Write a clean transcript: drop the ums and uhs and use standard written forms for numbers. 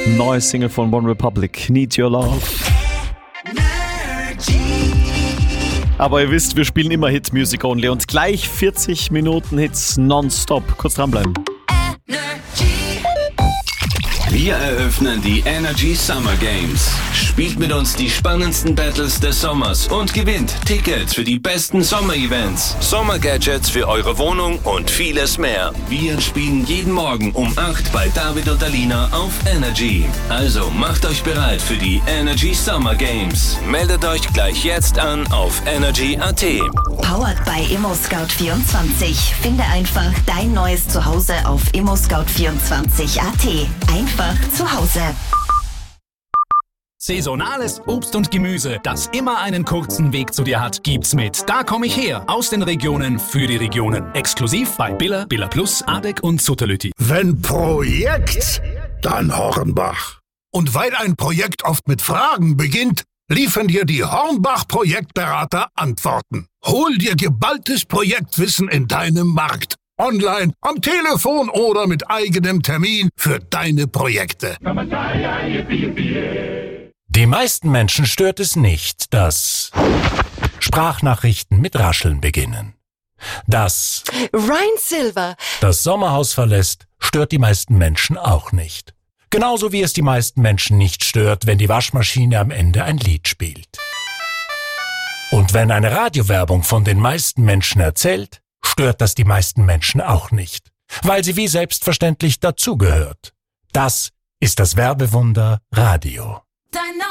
Neues Single von One Republic, Need Your Love. Aber ihr wisst, wir spielen immer Hit Music Only und gleich 40 Minuten Hits nonstop. Kurz dranbleiben. Wir eröffnen die Energy Summer Games. Spielt mit uns die spannendsten Battles des Sommers und gewinnt Tickets für die besten Sommer-Events, Sommer-Gadgets für eure Wohnung und vieles mehr. Wir spielen jeden Morgen um 8 bei David und Alina auf Energy. Also macht euch bereit für die Energy Summer Games. Meldet euch gleich jetzt an auf energy.at. Powered by ImmoScout24. Finde einfach dein neues Zuhause auf ImmoScout24.at. Einfach zu Hause. Saisonales Obst und Gemüse, das immer einen kurzen Weg zu dir hat, gibt's mit Da komm ich her, aus den Regionen für die Regionen. Exklusiv bei Billa, Billa Plus, Adek und Sutterlütti. Wenn Projekt, dann Hornbach. Und weil ein Projekt oft mit Fragen beginnt, liefern dir die Hornbach-Projektberater Antworten. Hol dir geballtes Projektwissen in deinem Markt. Online, am Telefon oder mit eigenem Termin für deine Projekte. Die meisten Menschen stört es nicht, dass Sprachnachrichten mit Rascheln beginnen. Dass Ryan Silver das Sommerhaus verlässt, stört die meisten Menschen auch nicht. Genauso wie es die meisten Menschen nicht stört, wenn die Waschmaschine am Ende ein Lied spielt. Und wenn eine Radiowerbung von den meisten Menschen erzählt, stört das die meisten Menschen auch nicht, weil sie wie selbstverständlich dazugehört. Das ist das Werbewunder Radio.